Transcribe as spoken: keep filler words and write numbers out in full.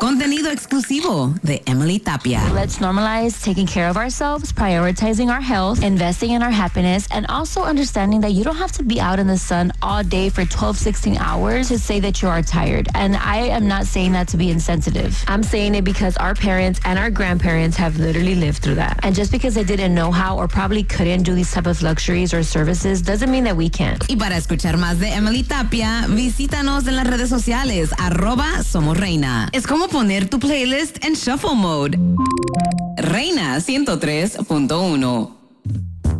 Contenido exclusivo de Emily Tapia. Let's normalize taking care of ourselves, prioritizing our health, investing in our happiness, and also understanding that you don't have to be out in the sun all day for twelve, sixteen hours to say that you are tired. And I am not saying that to be insensitive. I'm saying it because our parents and our grandparents have literally lived through that. And just because they didn't know how or probably couldn't do these type of luxuries or services doesn't mean that we can't. Y para escuchar más de Emily Tapia, visítanos en las redes sociales, arroba Somos Reina. Es como poner tu playlist en shuffle mode. Reina ciento tres punto uno.